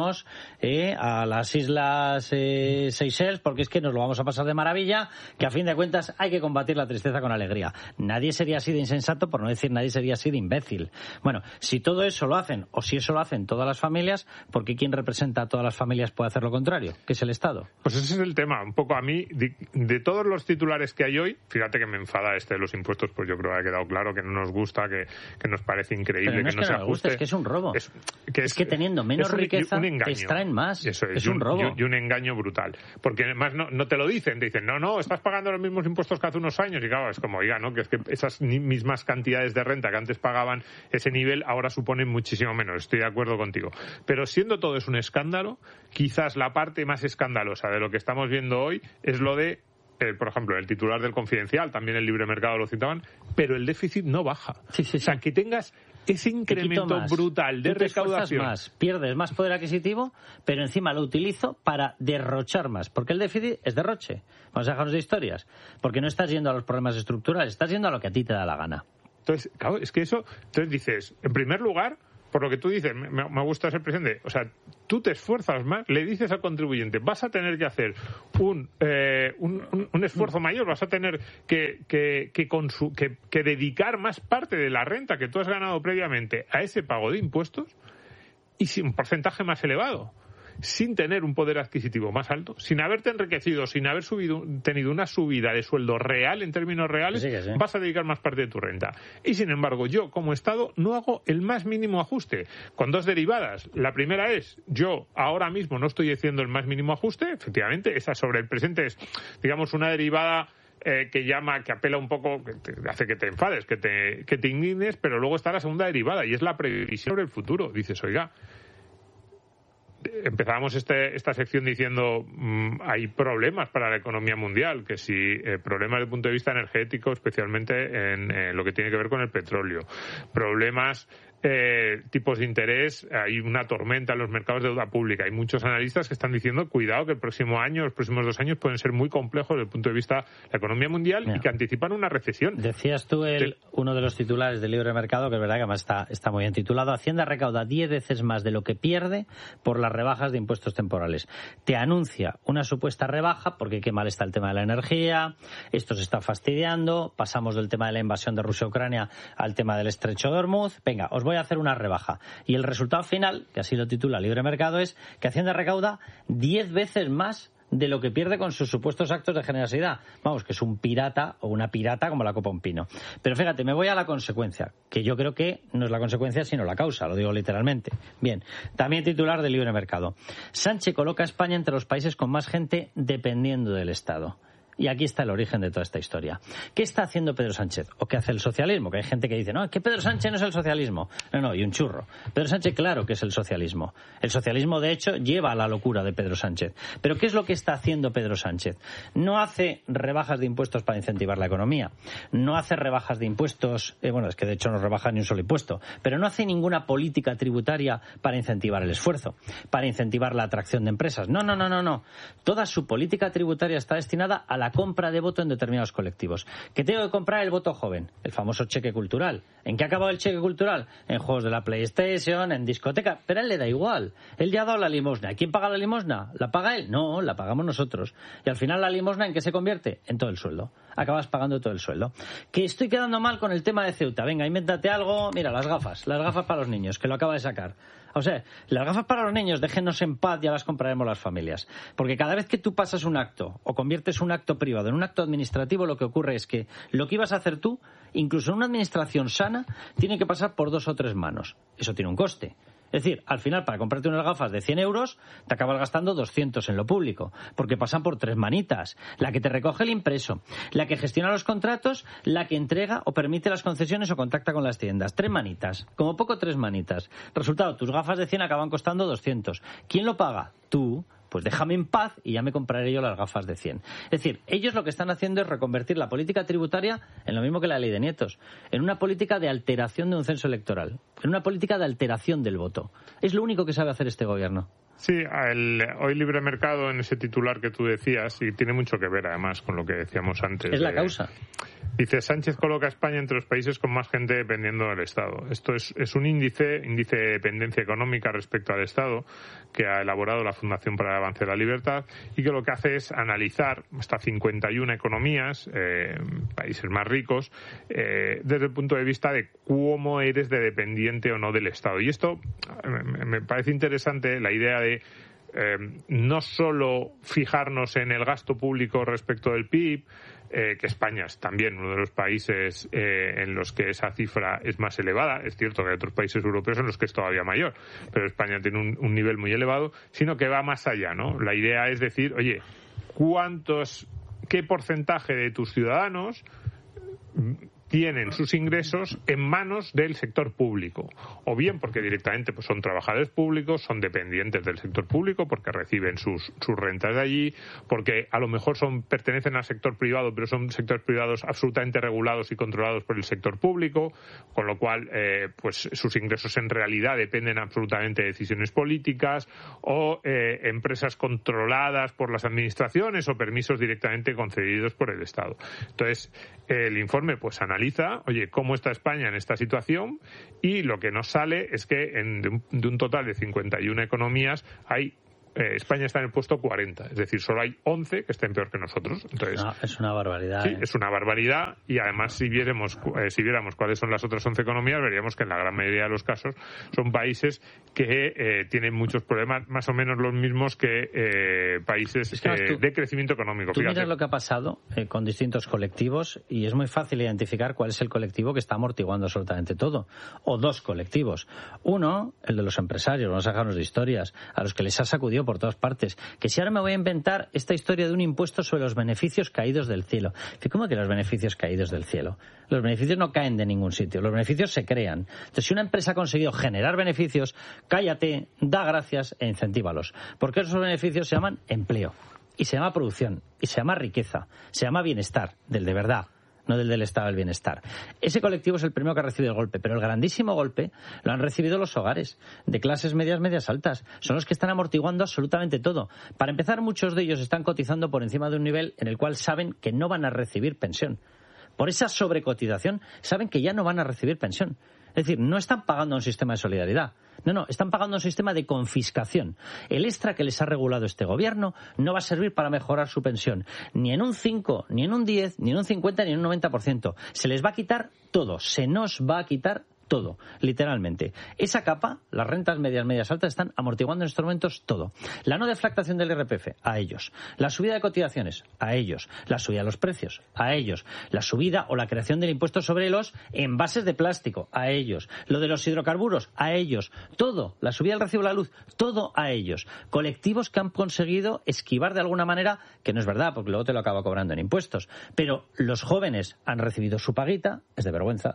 irnos a las Islas Seychelles porque es que nos lo vamos a pasar de maravilla, que a fin de cuentas hay que combatir la tristeza con alegría. Nadie sería así de insensato, por no decir nadie sería así de imbécil. Bueno, si todo eso lo hacen, o si eso lo hacen todas las familias, ¿por qué quien representa a todas las familias puede hacer lo contrario? Que es el Estado. Pues ese es el tema. Un poco a mí, de todos los titulares que hay hoy, fíjate que me enfada de los impuestos, pues yo creo que ha quedado claro que no nos gusta, que nos parece increíble, no que no se ajuste. Es que es un robo. Es que teniendo menos riqueza te extraen más. Eso es un robo. Y un engaño brutal. Porque además no te lo dicen. Te dicen, no, estás pagando los mismos impuestos que hace unos años. Y claro, es como, oiga, ¿no? Que es que esas mismas cantidades de renta que antes pagaban ese nivel, ahora suponen muchísimo menos. Estoy de acuerdo contigo. Pero siendo todo es un escándalo, quizás la parte más escandalosa de lo que estamos viendo hoy es lo de, por ejemplo, el titular del Confidencial, también el Libre Mercado lo citaban, pero el déficit no baja. Sí. O sea, que tengas ese incremento brutal de recaudación. Más, pierdes más poder adquisitivo, pero encima lo utilizo para derrochar más, porque el déficit es derroche. Vamos a dejarnos de historias, porque no estás yendo a los problemas estructurales, estás yendo a lo que a ti te da la gana. Entonces, claro, es que eso, entonces dices, en primer lugar, por lo que tú dices, me gusta ser presidente, o sea, tú te esfuerzas más, le dices al contribuyente, vas a tener que hacer un esfuerzo mayor, vas a tener que dedicar más parte de la renta que tú has ganado previamente a ese pago de impuestos y sin un porcentaje más elevado, sin tener un poder adquisitivo más alto, sin haberte enriquecido, sin haber tenido una subida de sueldo real en términos reales, sí. Vas a dedicar más parte de tu renta. Y sin embargo, yo como Estado no hago el más mínimo ajuste, con dos derivadas. La primera es, yo ahora mismo no estoy haciendo el más mínimo ajuste, efectivamente, esa sobre el presente es, digamos, una derivada que apela un poco, que hace que te enfades, que te indignes, pero luego está la segunda derivada, y es la previsión sobre el futuro. Dices, oiga, empezábamos esta sección diciendo hay problemas para la economía mundial, que si problemas desde el punto de vista energético, especialmente en lo que tiene que ver con el petróleo, problemas tipos de interés, hay una tormenta en los mercados de deuda pública. Hay muchos analistas que están diciendo, cuidado, que el próximo año, los próximos 2 años pueden ser muy complejos desde el punto de vista de la economía mundial. Mira, y que anticipan una recesión. Decías tú uno de los titulares del Libre Mercado, que es verdad que además está muy bien titulado, Hacienda recauda 10 veces más de lo que pierde por las rebajas de impuestos temporales. Te anuncia una supuesta rebaja, porque qué mal está el tema de la energía, esto se está fastidiando, pasamos del tema de la invasión de Rusia a Ucrania al tema del estrecho de Hormuz, venga, os voy a hacer una rebaja. Y el resultado final, que así lo titula Libre Mercado, es que Hacienda recauda 10 veces más de lo que pierde con sus supuestos actos de generosidad. Vamos, que es un pirata o una pirata como la copa un pino. Pero fíjate, me voy a la consecuencia, que yo creo que no es la consecuencia sino la causa, lo digo literalmente. Bien, también titular del Libre Mercado. Sánchez coloca a España entre los países con más gente dependiendo del Estado. Y aquí está el origen de toda esta historia. ¿Qué está haciendo Pedro Sánchez? ¿O qué hace el socialismo? Que hay gente que dice, no, es que Pedro Sánchez no es el socialismo. No, y un churro. Pedro Sánchez, claro que es el socialismo. El socialismo, de hecho, lleva a la locura de Pedro Sánchez. Pero ¿qué es lo que está haciendo Pedro Sánchez? No hace rebajas de impuestos para incentivar la economía. No hace rebajas de impuestos, es que de hecho no rebaja ni un solo impuesto. Pero no hace ninguna política tributaria para incentivar el esfuerzo, para incentivar la atracción de empresas. No. Toda su política tributaria está destinada a la compra de voto en determinados colectivos. ¿Que tengo que comprar el voto joven? El famoso cheque cultural. ¿En qué ha acabado el cheque cultural? En juegos de la PlayStation, en discoteca. Pero a él le da igual. Él ya ha dado la limosna. ¿Quién paga la limosna? ¿La paga él? No, la pagamos nosotros. Y al final la limosna, ¿en qué se convierte? En todo el sueldo. Acabas pagando todo el sueldo. ¿Que estoy quedando mal con el tema de Ceuta? Venga, invéntate algo. Mira, las gafas para los niños, que lo acaba de sacar. O sea, las gafas para los niños, déjenos en paz, ya las compraremos las familias. Porque cada vez que tú pasas un acto o conviertes un acto privado en un acto administrativo, lo que ocurre es que lo que ibas a hacer tú, incluso en una administración sana, tiene que pasar por 2 o 3 manos. Eso tiene un coste. Es decir, al final, para comprarte unas gafas de 100 euros, te acabas gastando 200 en lo público, porque pasan por 3 manitas. La que te recoge el impreso, la que gestiona los contratos, la que entrega o permite las concesiones o contacta con las tiendas. 3 manitas, como poco 3 manitas. Resultado, tus gafas de 100 acaban costando 200. ¿Quién lo paga? Tú. Pues déjame en paz y ya me compraré yo las gafas de 100. Es decir, ellos lo que están haciendo es reconvertir la política tributaria en lo mismo que la ley de nietos, en una política de alteración de un censo electoral, en una política de alteración del voto. Es lo único que sabe hacer este gobierno. Sí, hoy Libre Mercado, en ese titular que tú decías, y tiene mucho que ver además con lo que decíamos antes. Es la causa. Dice, Sánchez coloca a España entre los países con más gente dependiendo del Estado. Esto es un índice de dependencia económica respecto al Estado que ha elaborado la Fundación para el Avance de la Libertad y que lo que hace es analizar hasta 51 economías, países más ricos, desde el punto de vista de cómo eres de dependiente o no del Estado. Y esto me parece interesante, la idea de no solo fijarnos en el gasto público respecto del PIB, que España es también uno de los países en los que esa cifra es más elevada. Es cierto que hay otros países europeos en los que es todavía mayor, pero España tiene un nivel muy elevado, sino que va más allá, ¿no? La idea es decir, oye, ¿qué porcentaje de tus ciudadanos tienen sus ingresos en manos del sector público? O bien porque directamente pues son trabajadores públicos, son dependientes del sector público porque reciben sus rentas de allí, porque a lo mejor pertenecen al sector privado, pero son sectores privados absolutamente regulados y controlados por el sector público, con lo cual pues sus ingresos en realidad dependen absolutamente de decisiones políticas, o empresas controladas por las administraciones o permisos directamente concedidos por el Estado. Entonces, el informe pues analiza, oye, cómo está España en esta situación, y lo que nos sale es que de un total de 51 economías España está en el puesto 40, es decir, solo hay 11 que estén peor que nosotros. Entonces, es una barbaridad. Sí, es una barbaridad, y además si viéramos cuáles son las otras 11 economías, veríamos que en la gran mayoría de los casos son países que tienen muchos problemas, más o menos los mismos que países de crecimiento económico. Tú miras lo que ha pasado con distintos colectivos y es muy fácil identificar cuál es el colectivo que está amortiguando absolutamente todo. O dos colectivos. Uno, el de los empresarios, vamos a dejarnos de historias, a los que les ha sacudido por todas partes. Que si ahora me voy a inventar esta historia de un impuesto sobre los beneficios caídos del cielo. ¿Cómo que los beneficios caídos del cielo? Los beneficios no caen de ningún sitio, los beneficios se crean. Entonces, si una empresa ha conseguido generar beneficios, cállate, da gracias e incentívalos. Porque esos beneficios se llaman empleo, y se llama producción, y se llama riqueza, se llama bienestar, del de verdad, no del estado del bienestar. Ese colectivo es el primero que ha recibido el golpe, pero el grandísimo golpe lo han recibido los hogares de clases medias altas. Son los que están amortiguando absolutamente todo. Para empezar, muchos de ellos están cotizando por encima de un nivel en el cual saben que no van a recibir pensión. Por esa sobrecotización saben que ya no van a recibir pensión. Es decir, no están pagando un sistema de solidaridad. No, están pagando un sistema de confiscación. El extra que les ha regulado este gobierno no va a servir para mejorar su pensión, ni en un 5, ni en un 10, ni en un 50, ni en un 90%. Se les va a quitar todo, se nos va a quitar todo, literalmente. Esa capa, las rentas medias altas, están amortiguando en estos momentos todo. La no deflactación del IRPF, a ellos. La subida de cotizaciones, a ellos. La subida de los precios, a ellos. La subida o la creación del impuesto sobre los envases de plástico, a ellos. Lo de los hidrocarburos, a ellos. Todo, la subida del recibo de la luz, todo a ellos. Colectivos que han conseguido esquivar de alguna manera, que no es verdad, porque luego te lo acaba cobrando en impuestos. Pero los jóvenes han recibido su paguita, es de vergüenza,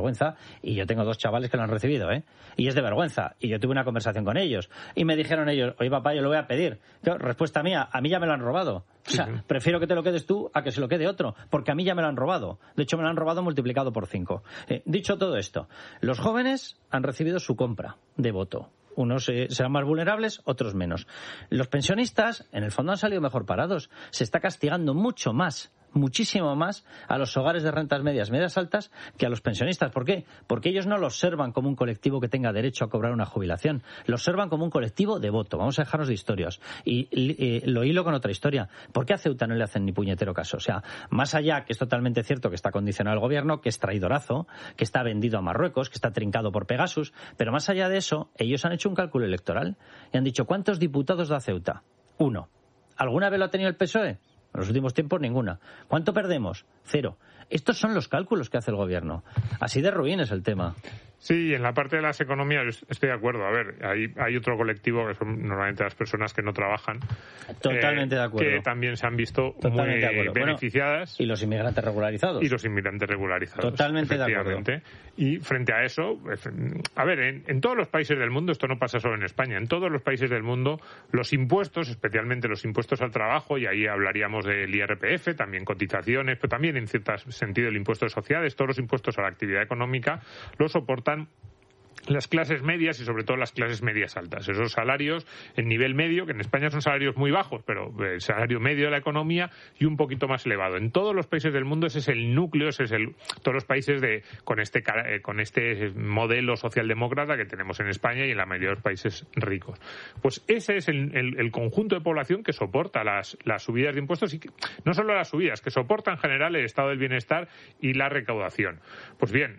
y yo tengo 2 chavales que lo han recibido, y es de vergüenza, y yo tuve una conversación con ellos y me dijeron ellos, oye papá, yo lo voy a pedir. Claro, respuesta mía, a mí ya me lo han robado. O sea, prefiero que te lo quedes tú a que se lo quede otro, porque a mí ya me lo han robado. De hecho, me lo han robado multiplicado por 5. Dicho todo esto, los jóvenes han recibido su compra de voto. Unos serán más vulnerables, otros menos. Los pensionistas, en el fondo, han salido mejor parados. Se está castigando muchísimo más a los hogares de rentas medias altas que a los pensionistas. ¿Por qué? Porque ellos no lo observan como un colectivo que tenga derecho a cobrar una jubilación. Lo observan como un colectivo de voto. Vamos a dejarnos de historias. Y lo hilo con otra historia. ¿Por qué a Ceuta no le hacen ni puñetero caso? O sea, más allá, que es totalmente cierto que está condicionado el gobierno, que es traidorazo, que está vendido a Marruecos, que está trincado por Pegasus, pero más allá de eso, ellos han hecho un cálculo electoral y han dicho, ¿cuántos diputados da Ceuta? 1. ¿Alguna vez lo ha tenido el PSOE? En los últimos tiempos, ninguna. ¿Cuánto perdemos? 0. Estos son los cálculos que hace el gobierno. Así de ruin es el tema. Sí, en la parte de las economías estoy de acuerdo. A ver, hay otro colectivo que son normalmente las personas que no trabajan. Totalmente de acuerdo. Que también se han visto muy beneficiadas. Bueno, y los inmigrantes regularizados. Totalmente de acuerdo. Y frente a eso, a ver, en todos los países del mundo, esto no pasa solo en España, en todos los países del mundo, los impuestos, especialmente los impuestos al trabajo, y ahí hablaríamos del IRPF, también cotizaciones, pero también en cierto sentido el impuesto de sociedades, todos los impuestos a la actividad económica, lo soportan las clases medias y sobre todo las clases medias altas. Esos salarios, el nivel medio, que en España son salarios muy bajos, pero el salario medio de la economía y un poquito más elevado. En todos los países del mundo ese es el núcleo, todos los países con este modelo socialdemócrata que tenemos en España y en la mayoría de los países ricos. Pues ese es el conjunto de población que soporta las subidas de impuestos y no solo las subidas, que soporta en general el estado del bienestar y la recaudación. Pues bien,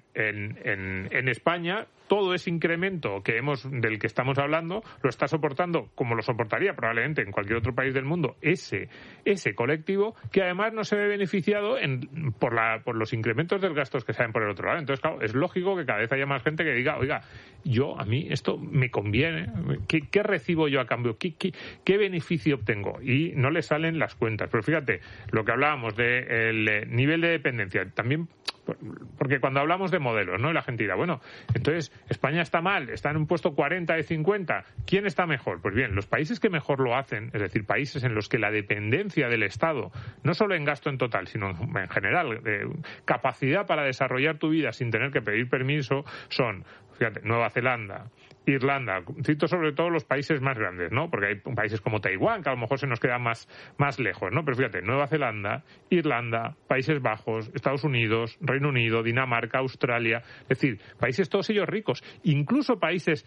en España todo ese incremento del que estamos hablando lo está soportando, como lo soportaría probablemente en cualquier otro país del mundo, ese colectivo, que además no se ve beneficiado por los incrementos de gastos que salen por el otro lado. Entonces, claro, es lógico que cada vez haya más gente que diga, oiga, a mí esto me conviene, ¿qué recibo yo a cambio? ¿Qué beneficio obtengo? Y no le salen las cuentas. Pero fíjate, lo que hablábamos del nivel de dependencia, también, porque cuando hablamos de modelos, ¿no? Y la gente dirá, bueno, entonces España está mal, está en un puesto 40 de 50, ¿quién está mejor? Pues bien, los países que mejor lo hacen, es decir, países en los que la dependencia del Estado, no solo en gasto en total, sino en general, capacidad para desarrollar tu vida sin tener que pedir permiso, son, fíjate, Nueva Zelanda, Irlanda, cito sobre todo los países más grandes, ¿no? Porque hay países como Taiwán que a lo mejor se nos queda más lejos, ¿no? Pero fíjate, Nueva Zelanda, Irlanda, Países Bajos, Estados Unidos, Reino Unido, Dinamarca, Australia, es decir, países todos ellos ricos, incluso países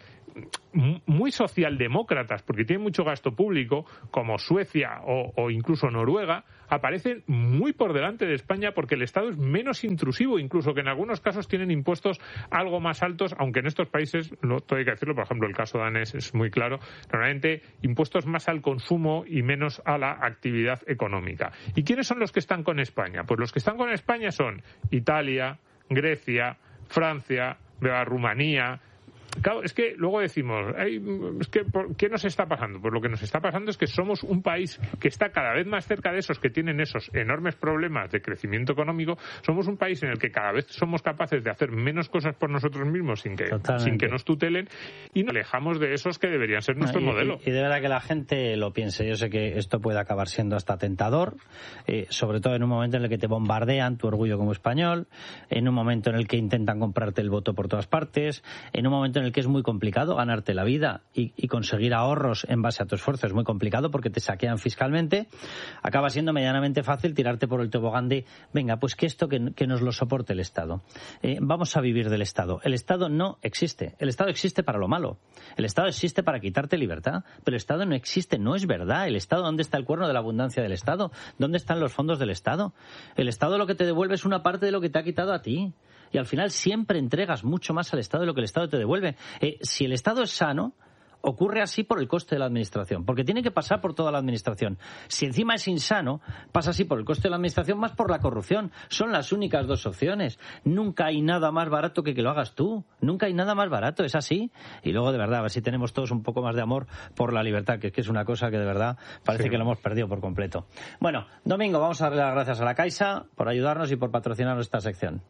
muy socialdemócratas, porque tienen mucho gasto público, como Suecia o incluso Noruega, aparecen muy por delante de España porque el Estado es menos intrusivo, incluso que en algunos casos tienen impuestos algo más altos, aunque en estos países, todo hay que decirlo, por ejemplo, el caso danés es muy claro, normalmente impuestos más al consumo y menos a la actividad económica. ¿Y quiénes son los que están con España? Pues los que están con España son Italia, Grecia, Francia, Rumanía. Claro, es que luego decimos, ¿qué nos está pasando? Pues lo que nos está pasando es que somos un país que está cada vez más cerca de esos que tienen esos enormes problemas de crecimiento económico. Somos un país en el que cada vez somos capaces de hacer menos cosas por nosotros mismos sin que nos tutelen, y nos alejamos de esos que deberían ser nuestro modelo. Y de verdad que la gente lo piense. Yo sé que esto puede acabar siendo hasta tentador, sobre todo en un momento en el que te bombardean tu orgullo como español, en un momento en el que intentan comprarte el voto por todas partes, en un momento en el que es muy complicado ganarte la vida y conseguir ahorros en base a tu esfuerzo. Es muy complicado porque te saquean fiscalmente. Acaba siendo medianamente fácil tirarte por el tobogán de, venga, pues que esto que nos lo soporte el Estado. Vamos a vivir del Estado. El Estado no existe. El Estado existe para lo malo. El Estado existe para quitarte libertad. Pero el Estado no existe, no es verdad. El Estado, ¿dónde está el cuerno de la abundancia del Estado? ¿Dónde están los fondos del Estado? El Estado lo que te devuelve es una parte de lo que te ha quitado a ti. Y al final siempre entregas mucho más al Estado de lo que el Estado te devuelve. Si el Estado es sano, ocurre así por el coste de la administración, porque tiene que pasar por toda la administración. Si encima es insano, pasa así por el coste de la administración más por la corrupción. Son las únicas dos opciones. Nunca hay nada más barato que lo hagas tú. Nunca hay nada más barato, es así. Y luego, de verdad, a ver si tenemos todos un poco más de amor por la libertad, que es una cosa que de verdad parece que lo hemos perdido por completo. Bueno, Domingo, vamos a darle las gracias a la Caixa por ayudarnos y por patrocinarnos esta sección.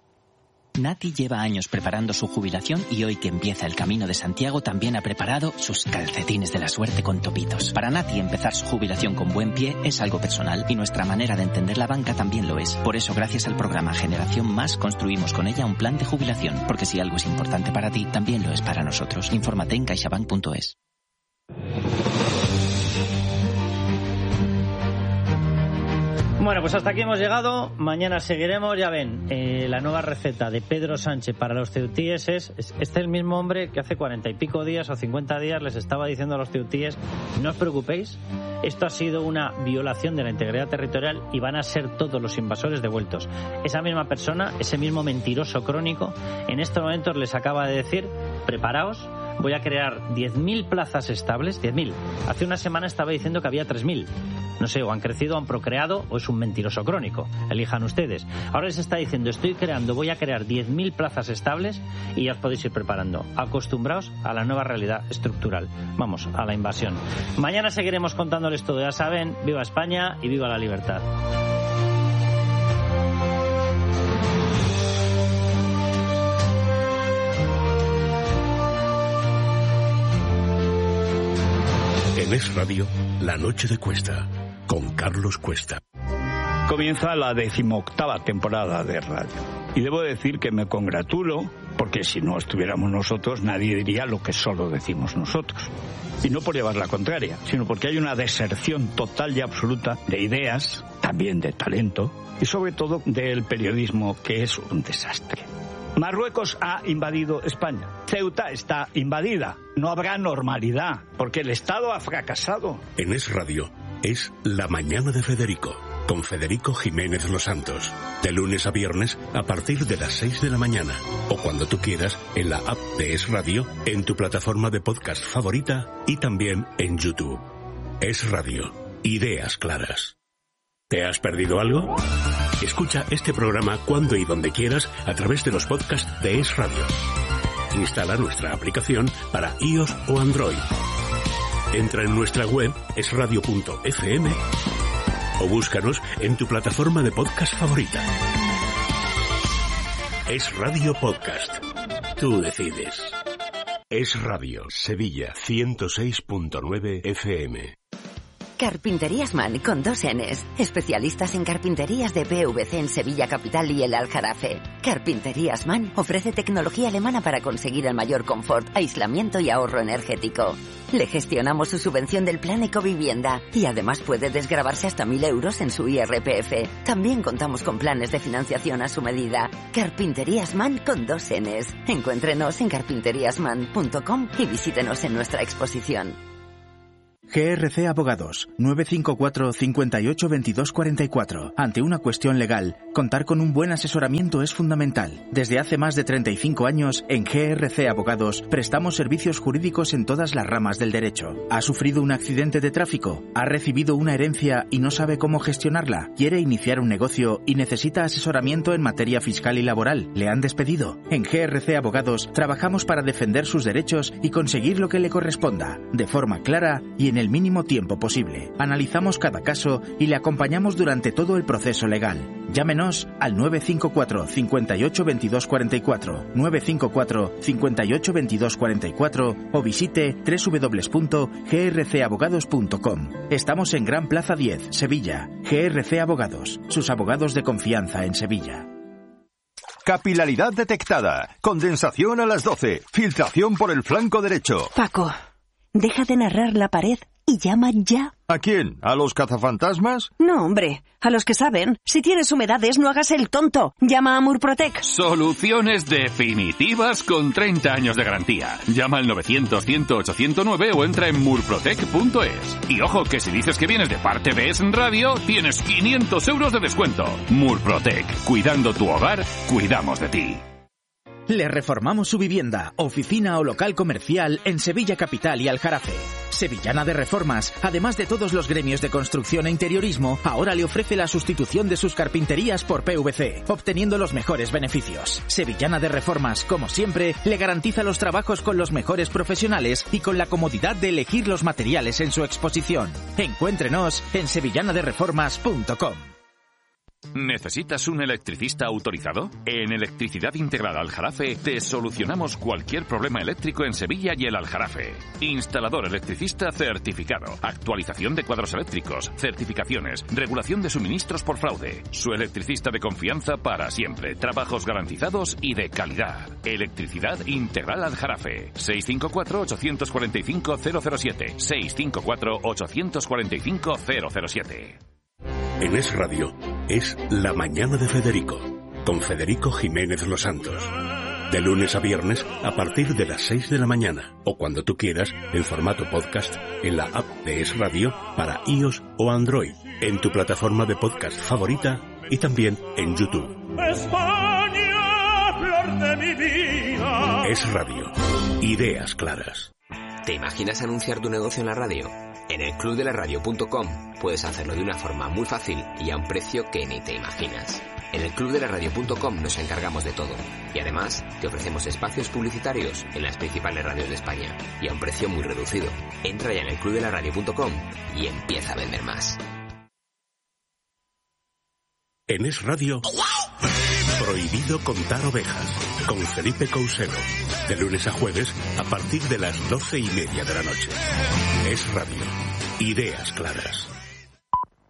Nati lleva años preparando su jubilación y hoy que empieza el Camino de Santiago también ha preparado sus calcetines de la suerte con topitos. Para Nati empezar su jubilación con buen pie es algo personal y nuestra manera de entender la banca también lo es. Por eso, gracias al programa Generación Más, construimos con ella un plan de jubilación, porque si algo es importante para ti, también lo es para nosotros. Infórmate en caixabank.es. Bueno, pues hasta aquí hemos llegado. Mañana seguiremos. Ya ven, la nueva receta de Pedro Sánchez para los ceutíes es el mismo hombre que hace 40 y pico días o 50 días les estaba diciendo a los ceutíes: no os preocupéis, esto ha sido una violación de la integridad territorial y van a ser todos los invasores devueltos. Esa misma persona, ese mismo mentiroso crónico, en estos momentos les acaba de decir: preparaos, voy a crear 10.000 plazas estables. 10.000. Hace una semana estaba diciendo que había 3.000. No sé, o han crecido, o han procreado, o es un mentiroso crónico. Elijan ustedes. Ahora les está diciendo: voy a crear 10.000 plazas estables y ya os podéis ir preparando. Acostumbraos a la nueva realidad estructural. Vamos, a la invasión. Mañana seguiremos contándoles todo. Ya saben, viva España y viva la libertad. En Es Radio, La Noche de Cuesta, con Carlos Cuesta. Comienza la 18ª temporada de radio. Y debo decir que me congratulo porque si no estuviéramos nosotros nadie diría lo que solo decimos nosotros. Y no por llevar la contraria, sino porque hay una deserción total y absoluta de ideas, también de talento, y sobre todo del periodismo, que es un desastre. Marruecos ha invadido España. Ceuta está invadida. No habrá normalidad, porque el Estado ha fracasado. En Es Radio es La Mañana de Federico, con Federico Jiménez Los Santos. De lunes a viernes a partir de las 6 de la mañana. O cuando tú quieras en la app de Es Radio, en tu plataforma de podcast favorita y también en YouTube. Es Radio. Ideas claras. ¿Te has perdido algo? Escucha este programa cuando y donde quieras a través de los podcasts de Es Radio. Instala nuestra aplicación para iOS o Android. Entra en nuestra web esradio.fm o búscanos en tu plataforma de podcast favorita. Es Radio Podcast. Tú decides. Es Radio, Sevilla 106.9 FM. Carpinterías Man con 2 Ns. Especialistas en carpinterías de PVC en Sevilla Capital y el Aljarafe. Carpinterías Man ofrece tecnología alemana para conseguir el mayor confort, aislamiento y ahorro energético. Le gestionamos su subvención del plan Ecovivienda y además puede desgravarse hasta 1.000 euros en su IRPF. También contamos con planes de financiación a su medida. Carpinterías Man con 2 Ns. Encuéntrenos en carpinteriasman.com y visítenos en nuestra exposición. GRC Abogados, 954 58 22 44. Ante una cuestión legal, contar con un buen asesoramiento es fundamental. Desde hace más de 35 años, en GRC Abogados, prestamos servicios jurídicos en todas las ramas del derecho. ¿Ha sufrido un accidente de tráfico? ¿Ha recibido una herencia y no sabe cómo gestionarla? ¿Quiere iniciar un negocio y necesita asesoramiento en materia fiscal y laboral? ¿Le han despedido? En GRC Abogados, trabajamos para defender sus derechos y conseguir lo que le corresponda, de forma clara y en el mínimo tiempo posible. Analizamos cada caso y le acompañamos durante todo el proceso legal. Llámenos al 954 58 22 44, 954 58 22 44 o visite www.grcabogados.com. Estamos en Gran Plaza 10, Sevilla. GRC Abogados, sus abogados de confianza en Sevilla. Capilaridad detectada. Condensación a las 12. Filtración por el flanco derecho. Paco, deja de narrar la pared y llama ya. ¿A quién? ¿A los cazafantasmas? No, hombre, a los que saben. Si tienes humedades, no hagas el tonto. Llama a Murprotec. Soluciones definitivas con 30 años de garantía. Llama al 900-108-109 o entra en murprotec.es. Y ojo, que si dices que vienes de parte de Es Radio, tienes 500 euros de descuento. Murprotec. Cuidando tu hogar, cuidamos de ti. Le reformamos su vivienda, oficina o local comercial en Sevilla Capital y Aljarafe. Sevillana de Reformas, además de todos los gremios de construcción e interiorismo, ahora le ofrece la sustitución de sus carpinterías por PVC, obteniendo los mejores beneficios. Sevillana de Reformas, como siempre, le garantiza los trabajos con los mejores profesionales y con la comodidad de elegir los materiales en su exposición. Encuéntrenos en sevillanadereformas.com. ¿Necesitas un electricista autorizado? En Electricidad Integral Aljarafe te solucionamos cualquier problema eléctrico en Sevilla y el Aljarafe. Instalador electricista certificado, actualización de cuadros eléctricos, certificaciones, regulación de suministros por fraude. Su electricista de confianza para siempre, trabajos garantizados y de calidad. Electricidad Integral Aljarafe. 654-845-007. 654-845-007. En Es Radio es La Mañana de Federico, con Federico Jiménez Los Santos. De lunes a viernes a partir de las 6 de la mañana o cuando tú quieras en formato podcast en la app de Es Radio para iOS o Android, en tu plataforma de podcast favorita y también en YouTube. España, flor de mi vida. Es Radio. Ideas claras. ¿Te imaginas anunciar tu negocio en la radio? En el clubdelaradio.com puedes hacerlo de una forma muy fácil y a un precio que ni te imaginas. En el clubdelaradio.com nos encargamos de todo y además te ofrecemos espacios publicitarios en las principales radios de España y a un precio muy reducido. Entra ya en el clubdelaradio.com y empieza a vender más. En Es Radio, Prohibido contar ovejas, con Felipe Couselo, de lunes a jueves a partir de las 12:30 de la noche. Es Radio. Ideas claras.